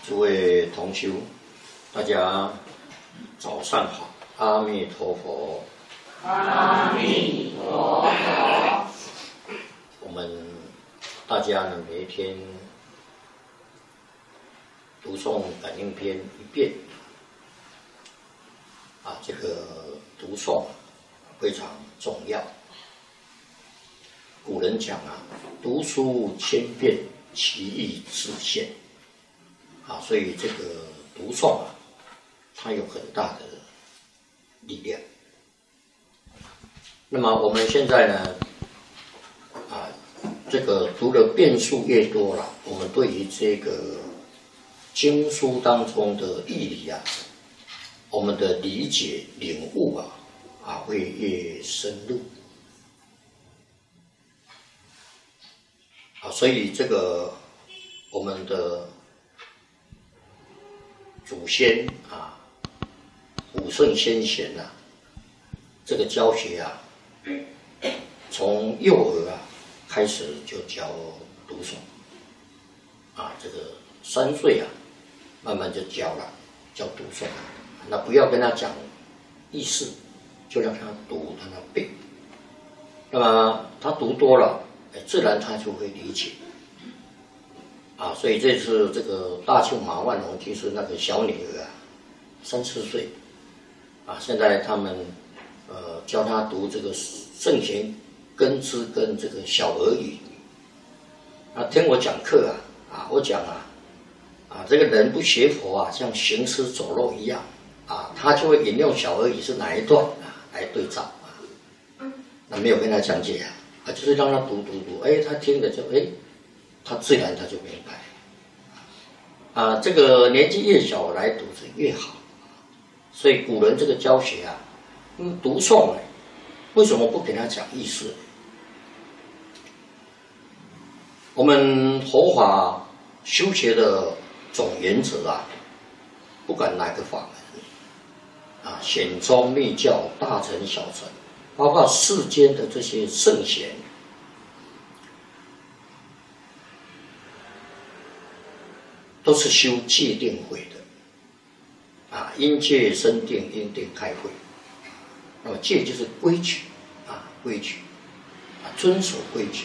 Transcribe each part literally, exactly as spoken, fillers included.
诸位同修，大家早上好，阿弥陀佛。 阿弥陀佛。 我们大家呢，每一天读诵感应篇一遍，啊，这个读诵非常重要。古人讲啊，读书千遍，其义自现。啊，所以这个读诵啊，它有很大的力量。那么我们现在呢，啊，这个读的遍数越多了，我们对于这个经书当中的义理啊，我们的理解领悟啊，啊会越深入。啊，所以这个我们的祖先啊，古圣先贤啊，这个教学啊，从幼儿啊开始就教读诵，啊，这个三岁啊，慢慢就教了，教读诵。那不要跟他讲意思，就让他读，让他背。那么他读多了，自然他就会理解。啊，所以这次这个大庆马万龙居士那个小女儿啊，三四岁，啊，现在他们呃教她读这个圣贤根知跟这个小儿语。啊，听我讲课啊，啊，我讲啊，啊，这个人不学佛啊，像行尸走肉一样，啊，他就会引用小儿语是哪一段啊来对照啊，那没有跟他讲解啊，啊，就是让他读读读，哎，他听了就哎。他自然他就明白，啊，这个年纪越小来读是越好，所以古人这个教学啊，嗯，读诵呢，为什么不给他讲意思？我们佛法修学的总原则啊，不管哪个法门，啊，显宗密教、大乘小乘，包括世间的这些圣贤。都是修戒定慧的，啊，因戒生定，因定开慧。那么戒就是规矩，啊，规矩，啊，遵守规矩。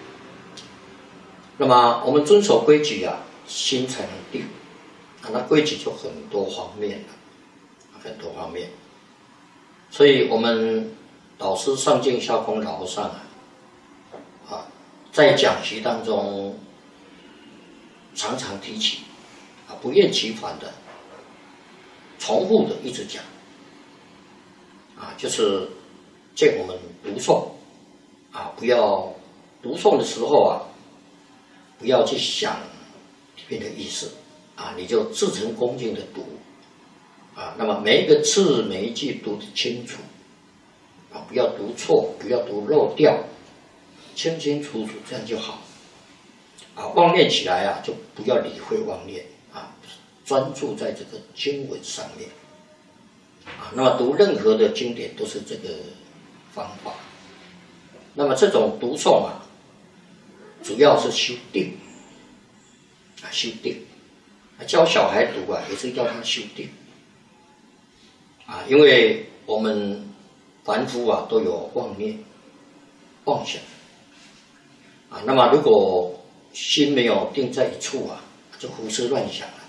那么我们遵守规矩啊，心才能定。啊，那规矩就很多方面了，很多方面。所以我们导师上净下空老和尚啊，啊，在讲习当中。常常提起，啊，不厌其烦的、重复的一直讲，啊，就是见我们读诵，啊，不要读诵的时候啊，不要去想里面的意思，啊，你就至诚恭敬的读，啊，那么每一个字每一句读得清楚，啊，不要读错，不要读漏掉，清清楚楚，这样就好。啊，妄念起来啊，就不要理会妄念啊，专注在这个经文上面啊。那么读任何的经典都是这个方法。那么这种读诵啊，主要是修定啊，修定。教小孩读啊，也是要他修定啊，因为我们凡夫啊都有妄念、妄想啊。那么如果心没有定在一处啊，就胡思乱想了。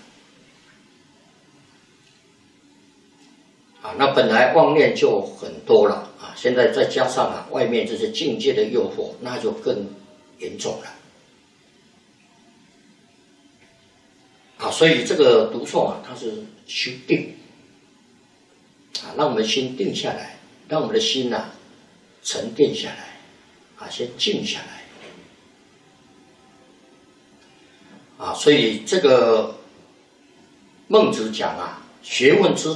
啊，那本来妄念就很多了啊，现在再加上啊外面这些境界的诱惑，那就更严重了。啊，所以这个读诵啊，它是修定啊，让我们心定下来，让我们的心呐、啊、沉淀下来，啊，先静下来。啊，所以这个孟子讲啊，学问之